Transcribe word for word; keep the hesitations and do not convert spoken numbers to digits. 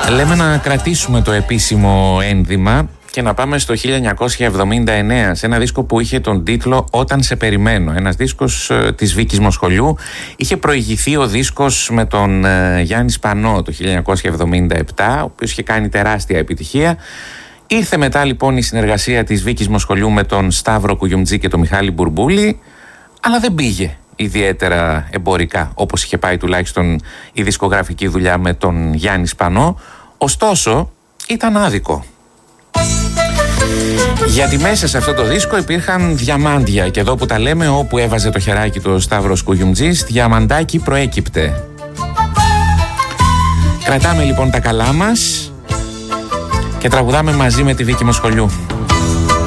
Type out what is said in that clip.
Λέμε να κρατήσουμε το επίσημο ένδυμα και να πάμε στο χίλια εννιακόσια εβδομήντα εννέα, σε ένα δίσκο που είχε τον τίτλο «Όταν σε περιμένω». Ένας δίσκος ε, της Βίκης Μοσχολιού. Είχε προηγηθεί ο δίσκος με τον ε, Γιάννη Σπανό το χίλια εννιακόσια εβδομήντα επτά, ο οποίος είχε κάνει τεράστια επιτυχία. Ήρθε μετά λοιπόν η συνεργασία της Βίκης Μοσχολιού με τον Σταύρο Κουγιουμτζή και τον Μιχάλη Μπουρμπούλη, αλλά δεν πήγε ιδιαίτερα εμπορικά, όπως είχε πάει τουλάχιστον η δισκογραφική δουλειά με τον Γιάννη Σπανό. Ωστόσο, ήταν άδικο. Γιατί μέσα σε αυτό το δίσκο υπήρχαν διαμάντια, και εδώ που τα λέμε, όπου έβαζε το χεράκι του ο Σταύρος Κουγιουμτζής, διαμαντάκι προέκυπτε. Κρατάμε λοιπόν τα καλά μας και τραγουδάμε μαζί με τη Βίκη Μοσχολιού.